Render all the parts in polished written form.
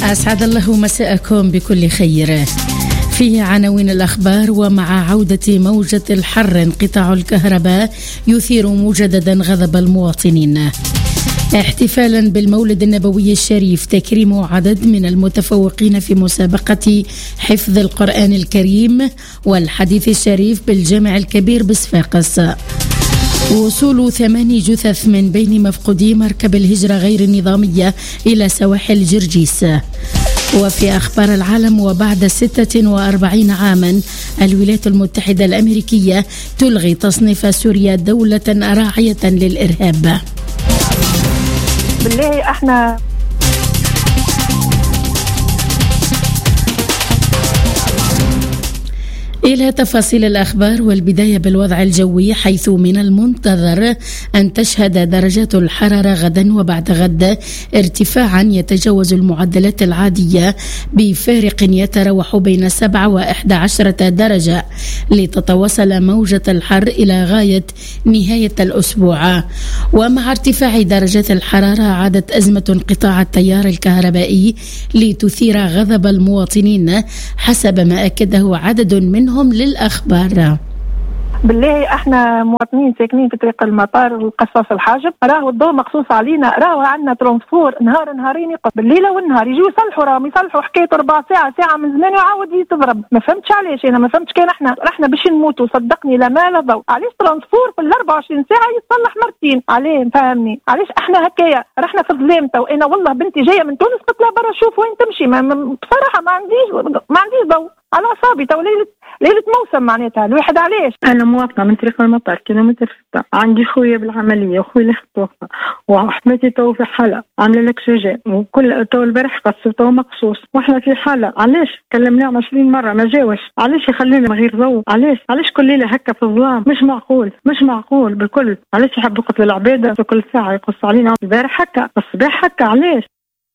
أسعد الله مساءكم بكل خير. في عناوين الأخبار: ومع عودة موجة الحر انقطاع الكهرباء يثير مجددا غضب المواطنين. احتفالا بالمولد النبوي الشريف تكريم عدد من المتفوقين في مسابقة حفظ القرآن الكريم والحديث الشريف بالجامع الكبير بصفاقس. وصول 8 جثث من بين مفقودي مركب الهجرة غير النظامية إلى سواحل جرجيس. وفي أخبار العالم: وبعد 46 عاما الولايات المتحدة الأمريكية تلغي تصنيف سوريا دولة راعية للإرهاب. بالله احنا إلى تفاصيل الأخبار، والبداية بالوضع الجوي، حيث من المنتظر أن تشهد درجات الحرارة غدا وبعد غد ارتفاعا يتجاوز المعدلات العادية بفارق يتراوح بين 7 و11 درجة، لتتواصل موجة الحر إلى غاية نهاية الأسبوع. ومع ارتفاع درجات الحرارة عادت أزمة انقطاع التيار الكهربائي لتثير غضب المواطنين، حسب ما أكده عدد منهم للأخبار. بالله احنا مواطنين ساكنين في طريق المطار والقصاص الحاجب، راهو الضوء مخصوص علينا، راهو عندنا ترانسفور نهار نهارين يقف بالليل والنهار، يجوا يصلحوا، راهم يصلحوا حكايه 4 ساعه من زمان وعاود تضرب. ما فهمتش علاش، انا ما فهمتش. كان احنا باش نموتوا صدقني لا ما لا ضوء، علاش ترانسفور في 24 ساعه يصلح مرتين؟ عليه فهمني علاش احنا هكايا رحنا في الظلام؟ تو انا والله بنتي جايه من تونس قلت لها برا شوف وين تمشي، بصراحه ما عنديش ضوء على اعصابي. تو ليله موسم معناتها الواحد. علاش؟ انا مواطنه من طريق المطار كيلومتر 6، عندي خويا بالعمليه وخويا اللي خطوفه، وحماتي تو في حاله عامله لك شجاع، وكل تو البارح قصوا تو مقصوص، واحنا في حاله. علاش كلمناهم 20 مره ما جاوش؟ علاش يخلينا من غير ضوء؟ علاش كل ليله هكا في الظلام؟ مش معقول بالكل. علاش يحبوا قتل العباده كل ساعه يقص علينا؟ البارح هكا الصباح هكا. علاش؟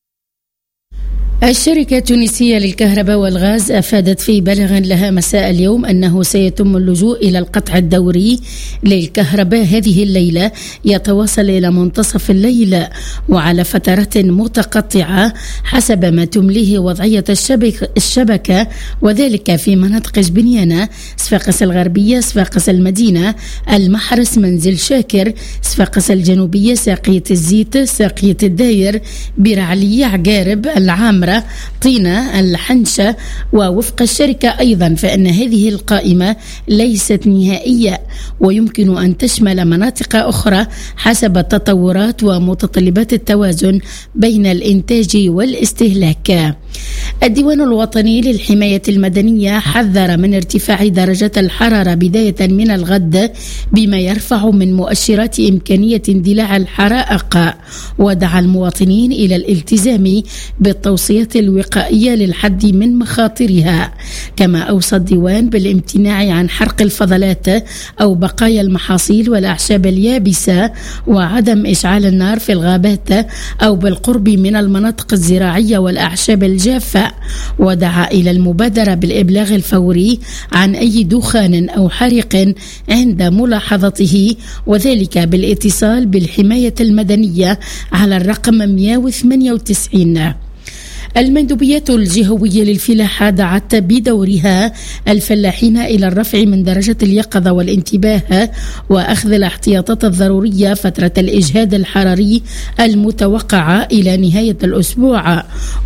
الشركة التونسية للكهرباء والغاز أفادت في بلاغ لها مساء اليوم أنه سيتم اللجوء إلى القطع الدوري للكهرباء هذه الليلة، يتواصل إلى منتصف الليل وعلى فترات متقطعة حسب ما تمليه وضعية الشبكة، وذلك في مناطق جبنيانة، صفاقس الغربية، صفاقس المدينة، المحرس، منزل شاكر، صفاقس الجنوبية، ساقية الزيت، ساقية الداير، برعلية، عقارب، العامرة، طينة، الحنشة. ووفق الشركة أيضا فإن هذه القائمة ليست نهائية ويمكن أن تشمل مناطق أخرى حسب التطورات ومتطلبات التوازن بين الإنتاج والاستهلاك. الديوان الوطني للحماية المدنية حذر من ارتفاع درجات الحرارة بداية من الغد، بما يرفع من مؤشرات إمكانية اندلاع الحرائق، ودعا المواطنين إلى الالتزام بالتوصيات الوقائية للحد من مخاطرها. كما أوصى الديوان بالامتناع عن حرق الفضلات أو بقايا المحاصيل والأعشاب اليابسة، وعدم إشعال النار في الغابات أو بالقرب من المناطق الزراعية والأعشاب الجافة، ودعا إلى المبادرة بالإبلاغ الفوري عن أي دخان أو حريق عند ملاحظته، وذلك بالاتصال بالحماية المدنية على الرقم 198. المندوبيات الجهوية للفلاحة دعت بدورها الفلاحين إلى الرفع من درجة اليقظة والانتباه وأخذ الاحتياطات الضرورية فترة الإجهاد الحراري المتوقعة إلى نهاية الأسبوع،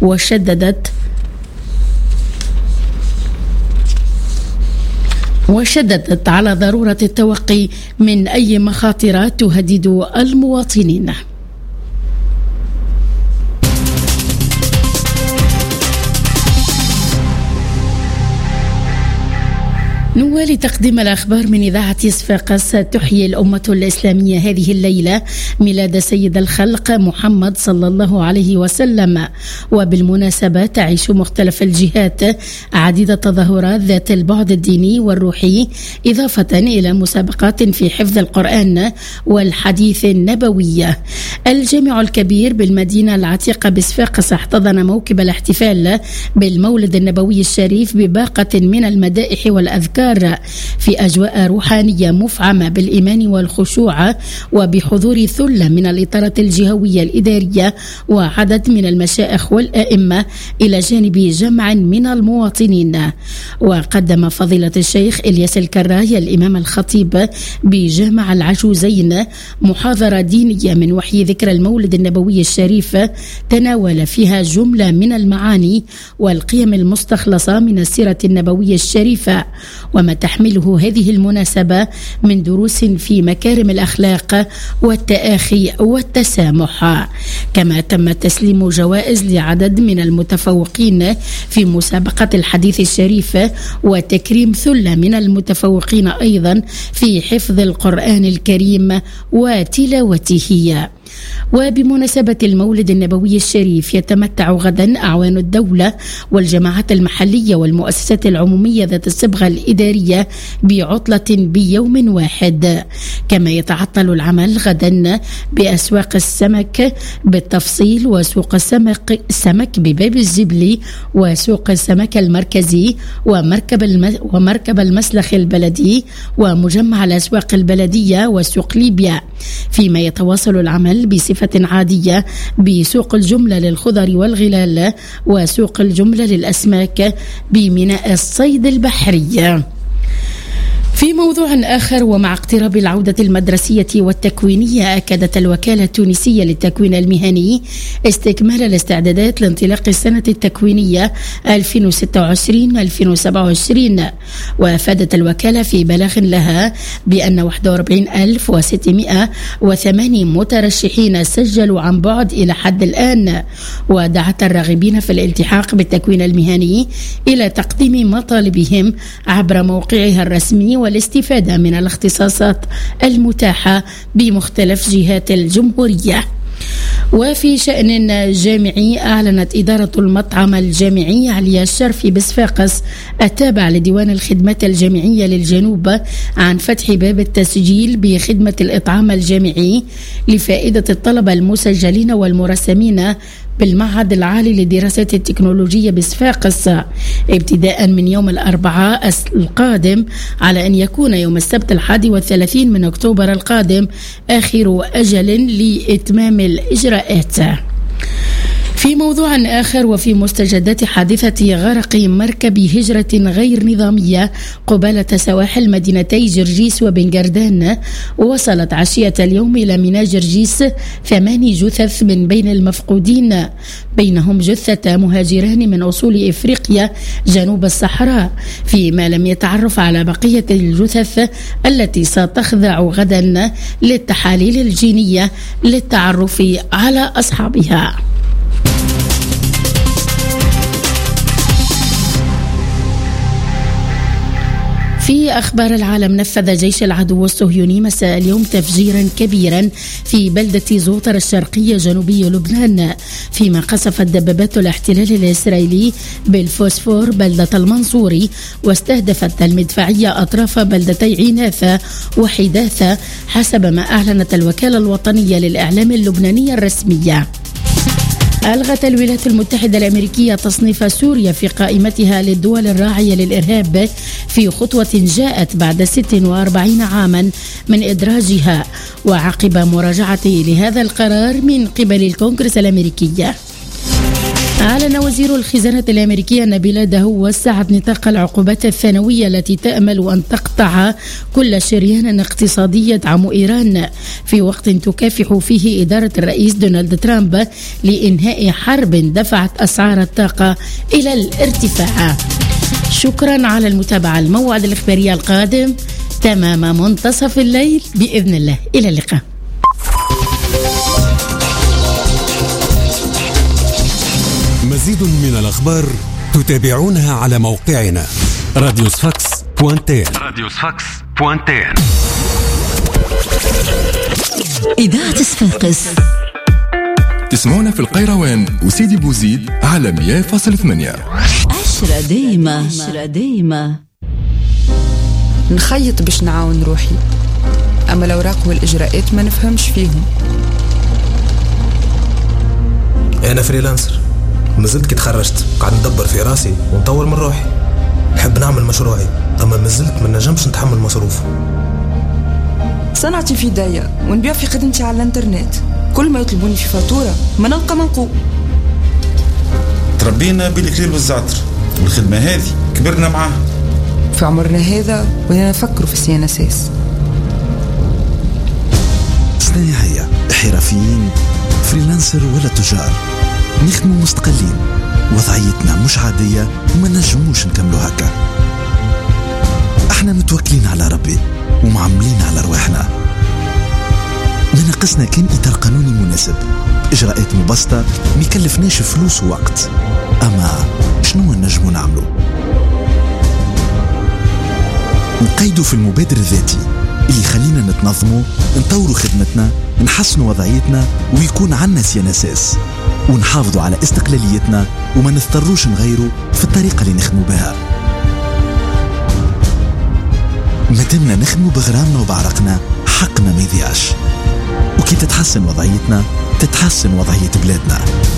وشددت على ضرورة التوقي من أي مخاطرات تهدد المواطنين. نوالي تقديم الأخبار من إذاعة صفاقس. تحيي الأمة الإسلامية هذه الليلة ميلاد سيد الخلق محمد صلى الله عليه وسلم، وبالمناسبة تعيش مختلف الجهات عديدة تظاهرات ذات البعد الديني والروحي، إضافة إلى مسابقات في حفظ القرآن والحديث النبوي. الجامع الكبير بالمدينة العتيقة بصفاقس احتضن موكب الاحتفال بالمولد النبوي الشريف بباقة من المدائح والأذكار الإفطار في أجواء روحانية مفعمة بالإيمان والخشوع، وبحضور ثلة من الإطارات الجهوية الإدارية وعدد من المشايخ والأئمة إلى جانب جمع من المواطنين. وقدم فضيلة الشيخ إلياس الكراي الإمام الخطيب بجامع العجوزين محاضرة دينية من وحي ذكرى المولد النبوي الشريف، تناول فيها جملة من المعاني والقيم المستخلصة من السيرة النبوية الشريفة، وما تحمله هذه المناسبة من دروس في مكارم الأخلاق والتآخي والتسامح. كما تم تسليم جوائز لعدد من المتفوقين في مسابقة الحديث الشريف، وتكريم ثلة من المتفوقين أيضا في حفظ القرآن الكريم وتلاوته. وبمناسبة المولد النبوي الشريف يتمتع غدا أعوان الدولة والجماعات المحلية والمؤسسات العمومية ذات الصبغة الإدارية بعطلة بيوم واحد. كما يتعطل العمل غدا بأسواق السمك بالتفصيل، وسوق السمك بباب الزبلي، وسوق السمك المركزي، ومركب المسلخ البلدي، ومجمع الأسواق البلدية، وسوق ليبيا. فيما يتواصل العمل بصفة عادية بسوق الجملة للخضر والغلال، وسوق الجملة للأسماك بميناء الصيد البحري. في موضوع آخر، ومع اقتراب العودة المدرسية والتكوينية، أكدت الوكالة التونسية للتكوين المهني استكمال الاستعدادات لانطلاق السنة التكوينية 2026-2027. وأفادت الوكالة في بلاغ لها بأن 41,608 مترشحين سجلوا عن بعد إلى حد الآن، ودعت الراغبين في الالتحاق بالتكوين المهني إلى تقديم مطالبهم عبر موقعها الرسمي والاستفادة من الاختصاصات المتاحة بمختلف جهات الجمهورية. وفي شأن جامعي، أعلنت إدارة المطعم الجامعي عليا الشرفي بصفاقس التابع لديوان الخدمات الجامعية للجنوب عن فتح باب التسجيل بخدمة الإطعام الجامعي لفائدة الطلبة المسجلين والمرسمين بالمعهد العالي للدراسات التكنولوجية بصفاقس ابتداء من يوم الأربعاء القادم، على أن يكون يوم السبت 31 من أكتوبر القادم آخر أجل لإتمام الإجراءات. في موضوع آخر، وفي مستجدات حادثة غرق مركب هجرة غير نظامية قبالة سواحل مدينتي جرجيس وبنجردان، وصلت عشية اليوم إلى ميناء جرجيس 8 جثث من بين المفقودين، بينهم جثة مهاجران من أصول إفريقيا جنوب الصحراء، فيما لم يتعرف على بقية الجثث التي ستخضع غدا للتحاليل الجينية للتعرف على أصحابها. في أخبار العالم، نفذ جيش العدو الصهيوني مساء اليوم تفجيرا كبيرا في بلدة زوطر الشرقية جنوبي لبنان، فيما قصفت دبابات الاحتلال الإسرائيلي بالفوسفور بلدة المنصوري، واستهدفت المدفعية أطراف بلدتي عيناثة وحداثة حسب ما أعلنت الوكالة الوطنية للإعلام اللبنانية الرسمية. ألغت الولايات المتحدة الأمريكية تصنيف سوريا في قائمتها للدول الراعية للإرهاب في خطوة جاءت بعد 46 عاما من إدراجها، وعقب مراجعة لهذا القرار من قبل الكونغرس الأمريكي. أعلن وزير الخزانة الأمريكي أن بلاده وسعت نطاق العقوبات الثانوية التي تأمل أن تقطع كل شريان اقتصادي يدعم إيران، في وقت تكافح فيه إدارة الرئيس دونالد ترامب لإنهاء حرب دفعت أسعار الطاقة إلى الارتفاع. شكرا على المتابعة. الموعد الإخباري القادم تمام منتصف الليل بإذن الله. إلى اللقاء. مزيد من الأخبار تتابعونها على موقعنا radiosfax.tn. إذاعة صفاقس تسمعونا في القيروان وسيدي بوزيد على 100.8. 10 دايما نخيط باش نعاون روحي، أما الأوراق والإجراءات ما نفهمش فيهم. أنا فريلانسر، مازلت كي تخرجت قاعد ندبر في راسي ونطور من روحي. نحب نعمل مشروعي، أما مازلت ما نجمش نتحمل مصروفه. صنعتي في داية ونبيع في خدمتي على الانترنت، كل ما يطلبوني في فاتورة ما نلقى منقوب. تربينا بالكليل والزعتر، والخدمة هذه كبرنا معاها. في عمرنا هذا ولنا نفكر في CNSS. صناعية، حرفيين، فريلانسر ولا تجار، نخدموا مستقلين، وضعيتنا مش عادية وما نجموش نكملوا هكا. احنا متوكلين على ربي ومعملين على رواحنا. ما ناقصنا كان إطار قانوني مناسب، إجراءات مبسطة ميكلفناش فلوس ووقت. أما شنو نجموا نعملوا؟ نقيدوا في المبادر الذاتي اللي يخلينا نتنظموا، نطوروا خدمتنا، نحسنوا وضعيتنا، ويكون عنا CNSS، ونحافظوا على استقلاليتنا وما نضطروش نغيروا في الطريقة اللي نخدموا بها. مادامنا نخدموا بغرامنا وبعرقنا، حقنا ما يضيعش. وكي تتحسن وضعيتنا تتحسن وضعية بلادنا.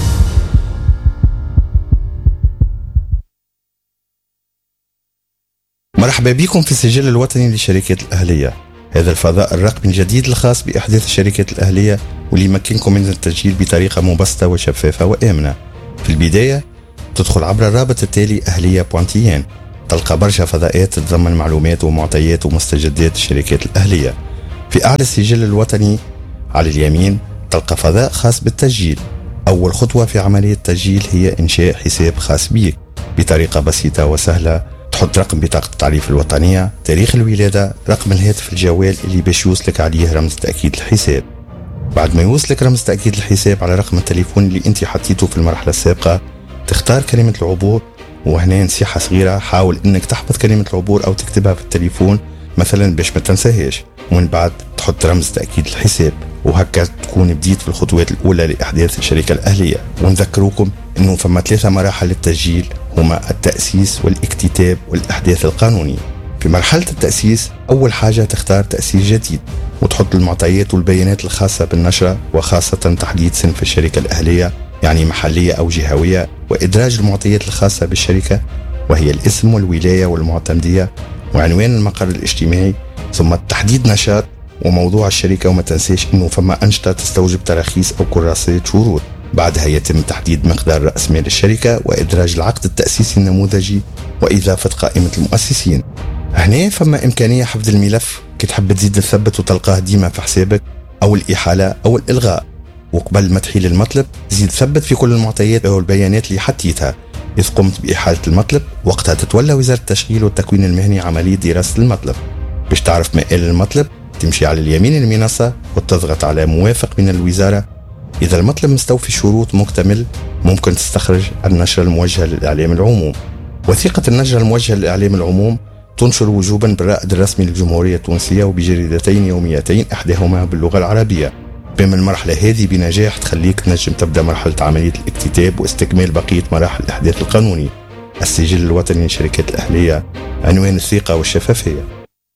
مرحبا بكم في السجل الوطني للشركات الأهلية، هذا الفضاء الرقمي الجديد الخاص بإحداث الشركات الأهلية واللي يمكنكم من التسجيل بطريقة مبسطة وشفافة وآمنة. في البداية تدخل عبر الرابط التالي أهلية.tn، تلقى برشا فضاءات تتضمن معلومات ومعطيات ومستجدات الشركات الأهلية. في أعلى السجل الوطني على اليمين تلقى فضاء خاص بالتسجيل. أول خطوة في عملية التسجيل هي إنشاء حساب خاص بك بطريقة بسيطة وسهلة. تحط رقم بطاقة التعريف الوطنية، تاريخ الولادة، رقم الهاتف الجوال اللي باش يوصلك عليه رمز تأكيد الحساب. بعد ما يوصلك رمز تأكيد الحساب على رقم التليفون اللي انت حطيته في المرحلة السابقة، تختار كلمة العبور. وهنا نصيحة صغيرة، حاول انك تحفظ كلمة العبور او تكتبها في التليفون مثلا باش ما تنساهاش، ومن بعد تحط رمز تأكيد الحساب. وهكا تكون بديت في الخطوات الأولى لإحداث الشركة الأهلية. ونذكروكم أنه فما 3 مراحل للتسجيل، هما التأسيس والاكتتاب والإحداث القانوني. في مرحلة التأسيس أول حاجة تختار تأسيس جديد، وتحط المعطيات والبيانات الخاصة بالنشرة، وخاصة تحديد صنف الشركة الأهلية، يعني محلية أو جهوية، وإدراج المعطيات الخاصة بالشركة وهي الاسم والولاية والمعتمدية وعنوان المقر الاجتماعي، ثم تحديد نشاط وموضوع الشركة. وما تنسيش أنه فما أنشطة تستوجب تراخيص أو كراسات شروط. بعدها يتم تحديد مقدار رأس مال الشركة وإدراج العقد التأسيسي النموذجي وإضافة قائمة المؤسسين. هنا فما إمكانية حفظ الملف كي تحب تزيد تثبت وتلقاه ديما في حسابك، أو الإحالة أو الإلغاء. وقبل ما تحيل المطلب زيد ثبت في كل المعطيات أو البيانات اللي حطيتها. إذ قمت بإحالة المطلب وقتها تتولى وزارة التشغيل والتكوين المهني عملية دراسة المطلب. باش تعرف مآل المطلب تمشي على اليمين المنصة وتضغط على موافق من الوزارة. إذا المطلب مستوفي شروط مكتمل ممكن تستخرج النشرة الموجهة للإعلام العموم. وثيقة النشرة الموجهة للإعلام العموم تنشر وجوبا بالرائد الرسمي للجمهورية التونسية وبجريدتين يوميتين، إحداهما باللغة العربية. بما المرحلة هذه بنجاح تخليك تنجم تبدأ مرحلة عملية الاكتتاب واستكمال بقية مراحل الإحداث القانوني. السجل الوطني للشركات الأهلية، عنوان الثقة والشفافية.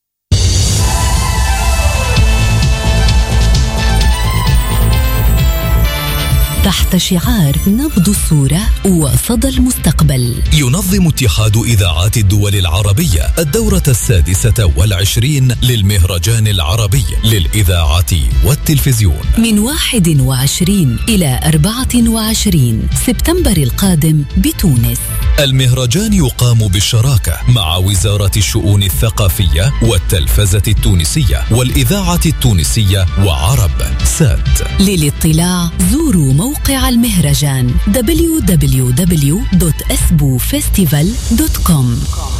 تحت شعار نبض الصورة وصدى المستقبل، ينظم اتحاد إذاعات الدول العربية الدورة 26 للمهرجان العربي للإذاعة والتلفزيون من 21 إلى 24 سبتمبر القادم بتونس. المهرجان يقام بالشراكة مع وزارة الشؤون الثقافية والتلفزة التونسية والإذاعة التونسية وعرب سات. للاطلاع زوروا موقع المهرجان www.esbufestival.com.